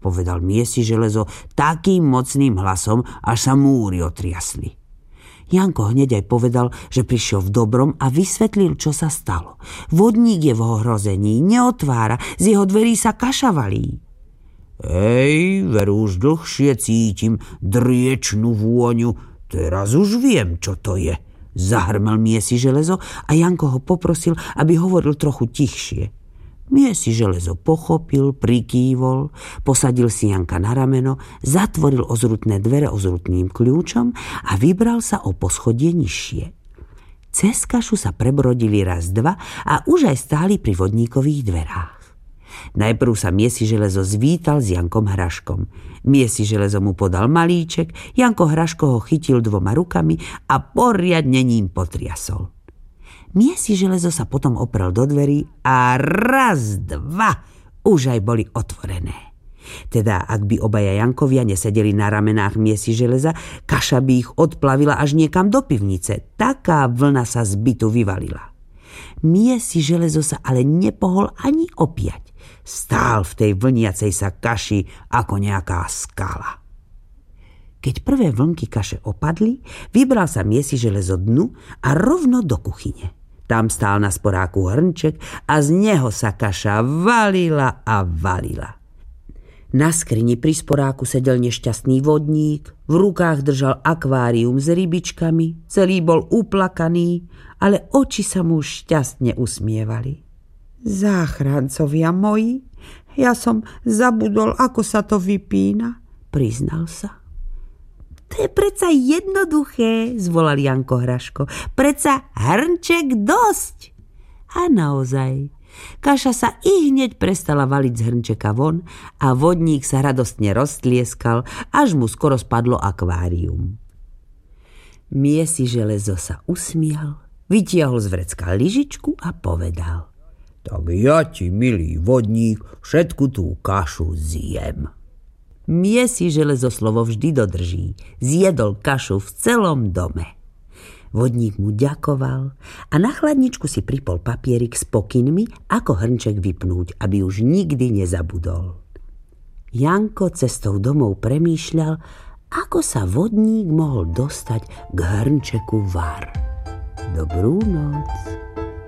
povedal Miesi železo takým mocným hlasom, až sa múry otriasli. Janko hneď aj povedal, že prišiel v dobrom a vysvetlil, čo sa stalo. Vodník je v ohrození, neotvára, z jeho dverí sa kaša valí. Hej, veru už dlhšie cítim driečnú vôňu, teraz už viem, čo to je, zahrmel Miesi železo a Janko ho poprosil, aby hovoril trochu tichšie. Miesi železo pochopil, prikývol, posadil si Janka na rameno, zatvoril ozrutné dvere ozrutným kľúčom a vybral sa o poschodie nižšie. Cez kašu sa prebrodili raz, dva a už aj stáli pri vodníkových dverách. Najprv sa Miesi železo zvítal s Jankom Hraškom. Miesi železo mu podal malíček, Janko Hraško ho chytil 2 rukami a poriadne ním potriasol. Miesi železo sa potom oprel do dverí a raz, 2 už aj boli otvorené. Teda, ak by obaja Jankovia nesedeli na ramenách Miesi železa, kaša by ich odplavila až niekam do pivnice. Taká vlna sa z bytu vyvalila. Miesi železo sa ale nepohol ani opiať. Stál v tej vlniacej sa kaši ako nejaká skala. Keď prvé vlnky kaše opadli, vybral sa Miesi železo dnu a rovno do kuchyne. Tam stál na sporáku hrnček a z neho sa kaša valila a valila. Na skrini pri sporáku sedel nešťastný vodník, v rukách držal akvárium s rybičkami, celý bol uplakaný, ale oči sa mu šťastne usmievali. Záchrancovia moji, ja som zabudol, ako sa to vypína, priznal sa. To je predsa jednoduché, zvolal Janko Hraško. Predsa hrnček dosť. A naozaj, kaša sa i hneď prestala valiť z hrnčeka von a vodník sa radostne roztlieskal, až mu skoro spadlo akvárium. Miesi železo sa usmial, vytiahol z vrecka lyžičku a povedal: Tak ja ti, milý vodník, všetku tú kašu zjem. Miesi železo slovo vždy dodrží. Zjedol kašu v celom dome. Vodník mu ďakoval a na chladničku si pripol papierik s pokynmi, ako hrnček vypnúť, aby už nikdy nezabudol. Janko cestou domov premýšľal, ako sa vodník mohol dostať k hrnčeku var. Dobrú noc.